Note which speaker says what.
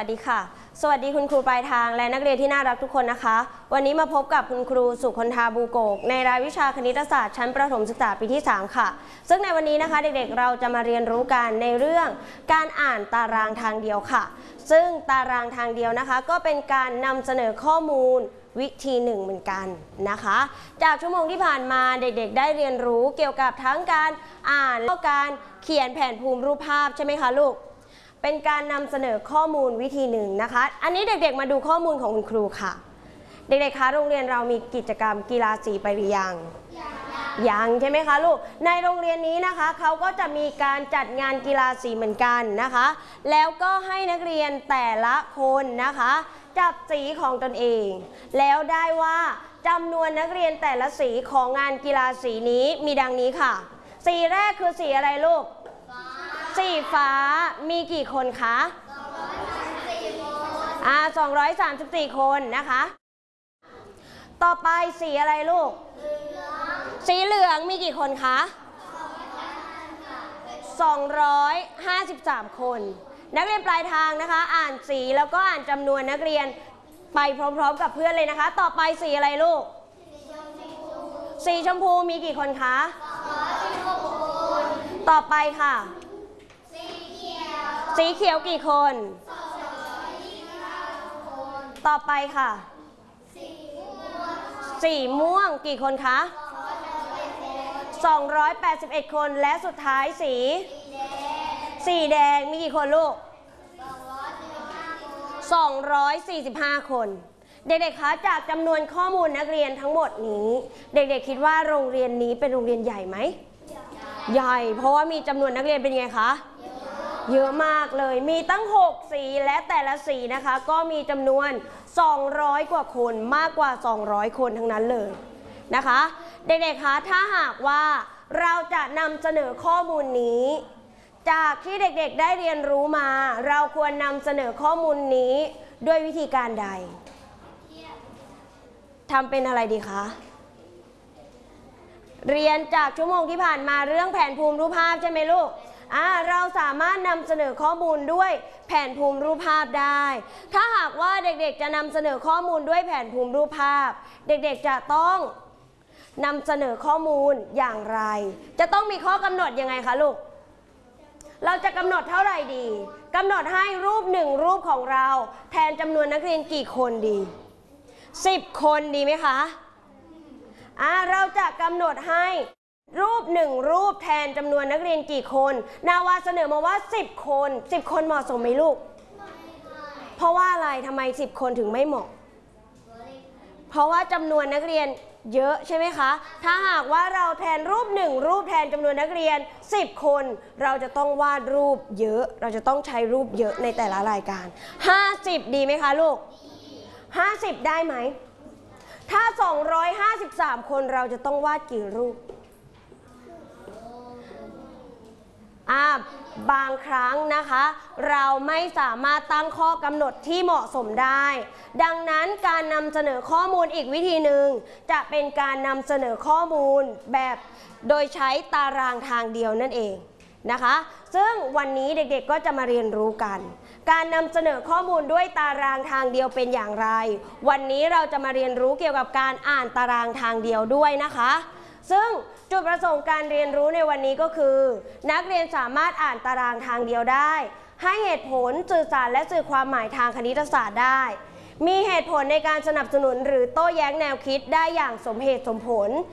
Speaker 1: วัสดีค่ะสวัสดีคุณครูปลายทางและนักเรียนที่น่ารักทุกคนนะคะวันนี้มาพบกับคุณครูสุคนธาบูโกกในรายวิชาคณิตศาสตร์ชั้นประถมศึกษาปีที่3ค่ะซึ่งในวันนี้นะคะเด็กๆเราจะมาเรียนรู้กันในเรื่องการอ่านตารางทางเดียวค่ะซึ่งตารางทางเดียวนะคะก็เป็นการนำเสนอข้อมูลวิธีหนึ่งเหมือนกันนะคะจากชั่วโมงที่ผ่านมาเด็กๆได้เรียนรู้เกี่ยวกับทั้งการอ่านและการเขียนแผนภูมิรูปภาพใช่ไหมคะลูกเป็นการนำเสนอข้อมูลวิธีหนึ่งนะคะอันนี้เด็กๆมาดูข้อมูลของคุณครูค่ะเด็กๆคะโรงเรียนเรามีกิจกรรมกีฬาสีไปหรือยังยังใช่ไหมคะลูกในโรงเรียนนี้นะคะเขาก็จะมีการจัดงานกีฬาสีเหมือนกันนะคะแล้วก็ให้นักเรียนแต่ละคนนะคะจับสีของตนเองแล้วได้ว่าจำนวนนักเรียนแต่ละสีของงานกีฬาสีนี้มีดังนี้ค่ะสีแรกคือสีอะไรลูกสีฟ้ามีกี่คนคะ234 คนนะคะต่อไปสีอะไรลูกสีเหลืองมีกี่คนคะ253 คนนักเรียนปลายทางนะคะอ่านสีแล้วก็อ่านจำนวนนักเรียนไปพร้อมๆกับเพื่อนเลยนะคะต่อไปสีอะไรลูกสีชมพูมีกี่คนคะต่อไปค่ะสีเขียวกี่คนต่อไปค่ะสีม่วงกี่คนคะ281 คนและสุดท้ายสีแดงมีกี่คนลูก245 คนเด็กๆคะจากจำนวนข้อมูลนักเรียนทั้งหมดนี้เด็กๆคิดว่าโรงเรียนนี้เป็นโรงเรียนใหญ่ไหมใหญ่เพราะว่ามีจำนวนนักเรียนเป็นไงคะเยอะมากเลยมีตั้ง6สีและแต่ละสีนะคะก็มีจำนวน200 กว่าคนมากกว่า200 คนทั้งนั้นเลยนะคะเด็กๆคะถ้าหากว่าเราจะนำเสนอข้อมูลนี้จากที่เด็กๆได้เรียนรู้มาเราควรนำเสนอข้อมูลนี้ด้วยวิธีการใดทำเป็นอะไรดีคะเรียนจากชั่วโมงที่ผ่านมาเรื่องแผนภูมิรูปภาพใช่ไหมลูกเราสามารถนำเสนอข้อมูลด้วยแผนภูมิรูปภาพได้ถ้าหากว่าเด็กๆจะนำเสนอข้อมูลด้วยแผนภูมิรูปภาพเด็กๆจะต้องนำเสนอข้อมูลอย่างไรจะต้องมีข้อกำหนดยังไงคะลูกเราจะกำหนดเท่าไหร่ดีกำหนดให้รูป1รูปของเราแทนจำนวนนักเรียนกี่คนดี10 คนดีไหมคะเราจะกำหนดให้รูป1รูปแทนจำนวนนักเรียนกี่คนนาวาเสนอมาว่า10 คน10 คนเหมาะสมไหมลูกเพราะว่าอะไรทำไม10 คนถึงไม่เหมาะเพราะว่าจำนวนนักเรียนเยอะใช่ไหมคะถ้าหากว่าเราแทนรูป1รูปแทนจำนวนนักเรียน10 คนเราจะต้องวาดรูปเยอะเราจะต้องใช้รูปเยอะในแต่ละรายการ50ดีไหมคะลูก50ได้ไหมถ้า253 คนเราจะต้องวาดกี่รูปบางครั้งนะคะเราไม่สามารถตั้งข้อกำหนดที่เหมาะสมได้ดังนั้นการนำเสนอข้อมูลอีกวิธีหนึ่งจะเป็นการนำเสนอข้อมูลแบบโดยใช้ตารางทางเดียวนั่นเองนะคะซึ่งวันนี้เด็กๆก็จะมาเรียนรู้กันการนำเสนอข้อมูลด้วยตารางทางเดียวเป็นอย่างไรวันนี้เราจะมาเรียนรู้เกี่ยวกับการอ่านตารางทางเดียวด้วยนะคะซึ่งจุดประสงค์การเรียนรู้ในวันนี้ก็คือนักเรียนสามารถอ่านตารางทางเดียวได้ให้เหตุผลสื่อสารและสื่อความหมายทางคณิตศาสตร์ได้มีเหตุผลในการสนับสนุนหรือโต้แย้งแนวคิดได้อย่างสมเหตุสมผล